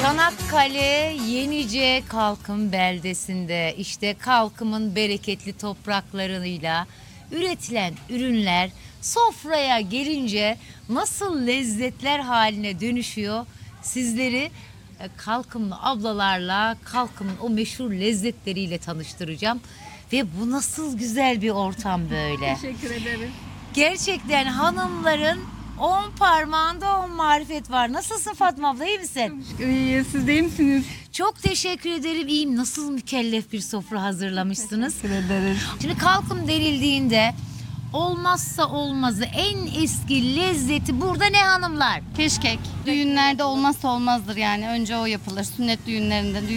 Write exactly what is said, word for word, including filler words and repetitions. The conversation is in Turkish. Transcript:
Çanakkale Yenice Kalkım beldesinde işte Kalkım'ın bereketli topraklarıyla üretilen ürünler sofraya gelince nasıl lezzetler haline dönüşüyor sizleri e, Kalkımlı ablalarla Kalkım'ın o meşhur lezzetleriyle tanıştıracağım. Ve bu nasıl güzel bir ortam böyle. Teşekkür ederim. Gerçekten hanımların on parmağında on marifet var. Nasılsın Fatma abla, iyi misin? İyi, siz de iyi misiniz? Çok teşekkür ederim. İyiyim. Nasıl mükellef bir sofra hazırlamışsınız. Teşekkür ederim. Şimdi Kalkım denildiğinde olmazsa olmazı, en eski lezzeti burada ne hanımlar? Keşkek. Düğünlerde olmazsa olmazdır yani. Önce o yapılır. Sünnet düğünlerinde,